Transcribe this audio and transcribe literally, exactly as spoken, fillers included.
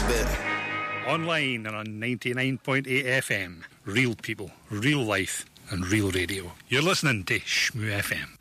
bit. Online and on ninety-nine point eight F M. Real people, real life, and real radio. You're listening to Shmoo F M.